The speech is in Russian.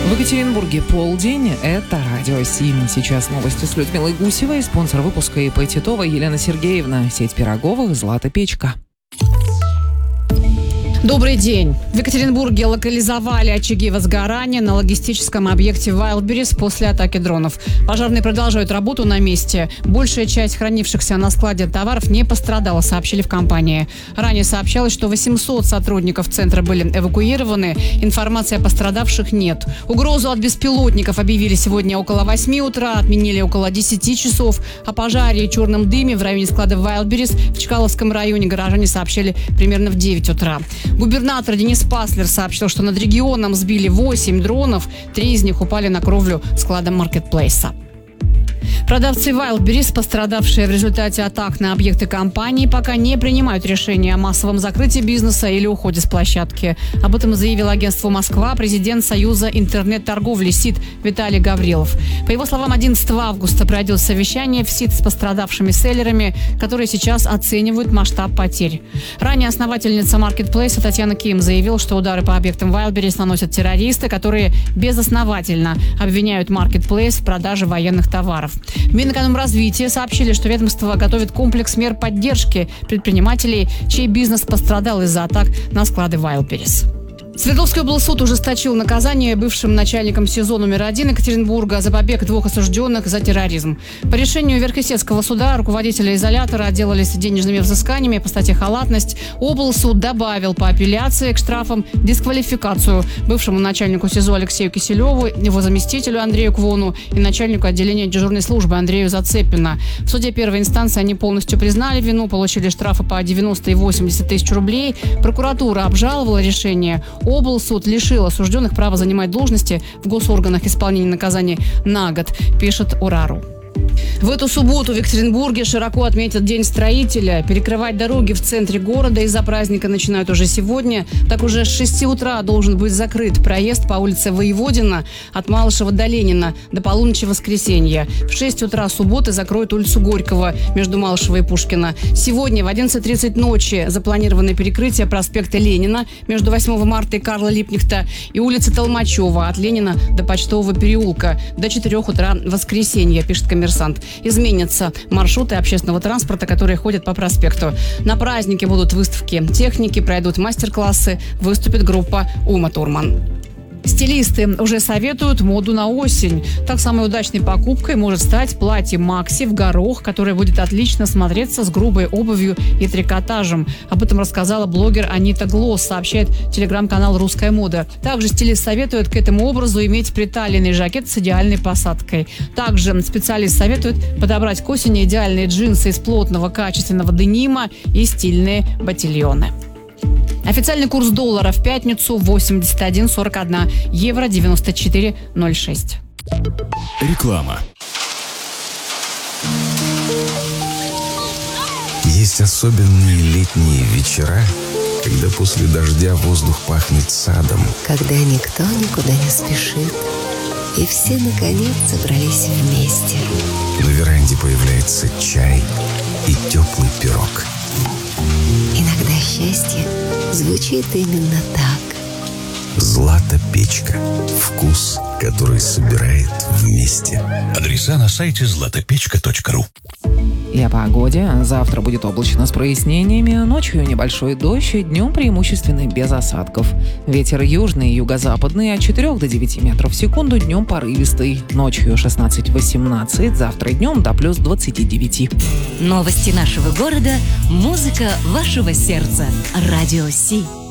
В Екатеринбурге полдень. Это Радио Си. Сейчас новости с Людмилой Гусевой. Спонсор выпуска ИП Титова Елена Сергеевна. Сеть пироговых «Злата Печка». Добрый день. В Екатеринбурге локализовали очаги возгорания на логистическом объекте Wildberries после атаки дронов. Пожарные продолжают работу на месте. Большая часть хранившихся на складе товаров не пострадала, сообщили в компании. Ранее сообщалось, что 800 сотрудников центра были эвакуированы. Информации о пострадавших нет. Угрозу от беспилотников объявили сегодня около 8 утра, отменили около 10 часов. О пожаре и черном дыме в районе склада Wildberries в Чкаловском районе горожане сообщили примерно в 9 утра. Губернатор Денис Паслер сообщил, что над регионом сбили 8 дронов, 3 из них упали на кровлю склада маркетплейса. Продавцы Wildberries, пострадавшие в результате атак на объекты компании, пока не принимают решения о массовом закрытии бизнеса или уходе с площадки. Об этом заявил агентству «Москва» президент Союза интернет-торговли СИТ Виталий Гаврилов. По его словам, 11 августа пройдет совещание в СИТ с пострадавшими селлерами, которые сейчас оценивают масштаб потерь. Ранее основательница маркетплейса Татьяна Ким заявила, что удары по объектам Wildberries наносят террористы, которые безосновательно обвиняют маркетплейс в продаже военных товаров. В Минэкономразвития сообщили, что ведомство готовит комплекс мер поддержки предпринимателей, чей бизнес пострадал из-за атак на склады Wildberries. Свердловский облсуд ужесточил наказание бывшим начальникам СИЗО номер 1 Екатеринбурга за побег 2 осужденных за терроризм. По решению Верхесецкого суда руководители изолятора отделались денежными взысканиями по статье «Халатность». Облсуд добавил по апелляции к штрафам дисквалификацию бывшему начальнику СИЗО Алексею Киселеву, его заместителю Андрею Квону и начальнику отделения дежурной службы Андрею Зацепина. В суде первой инстанции они полностью признали вину, получили штрафы по 90 и 80 тысяч рублей. Прокуратура обжаловала решение. Облсуд лишил осужденных права занимать должности в госорганах исполнения наказаний на год, пишет Урару. В эту субботу в Екатеринбурге широко отметят День строителя. Перекрывать дороги в центре города из-за праздника начинают уже сегодня. Так уже с 6 утра должен быть закрыт проезд по улице Воеводина от Малышева до Ленина до полуночи воскресенья. В 6 утра субботы закроют улицу Горького между Малышева и Пушкина. Сегодня в 11:30 ночи запланировано перекрытие проспекта Ленина между 8 марта и Карла Липкнехта и улицы Толмачева от Ленина до Почтового переулка до 4 утра воскресенья, пишет «Коммерсант». Изменятся маршруты общественного транспорта, которые ходят по проспекту. На празднике будут выставки техники, пройдут мастер-классы, выступит группа «Ума Турман». Стилисты уже советуют моду на осень. Так, самой удачной покупкой может стать платье Макси в горох, которое будет отлично смотреться с грубой обувью и трикотажем. Об этом рассказала блогер Анита Глосс, сообщает телеграм-канал «Русская мода». Также стилист советует к этому образу иметь приталенный жакет с идеальной посадкой. Также специалист советует подобрать к осени идеальные джинсы из плотного качественного денима и стильные ботильоны. Официальный курс доллара в пятницу 81,41, евро 94,06. Реклама. Есть особенные летние вечера, когда после дождя воздух пахнет садом. Когда никто никуда не спешит, и все, наконец, собрались вместе. На веранде появляется чай и теплый пирог. Иногда счастье звучит именно так. «Злата Печка». Вкус, который собирает вместе. Адреса на сайте zlatapechka.ru. И о погоде. Завтра будет облачно с прояснениями, ночью небольшой дождь, днем преимущественно без осадков. Ветер южный и юго-западный от 4 до 9 метров в секунду, днем порывистый. Ночью 16-18, завтра днем до плюс 29. Новости нашего города, музыка вашего сердца. Радио Си.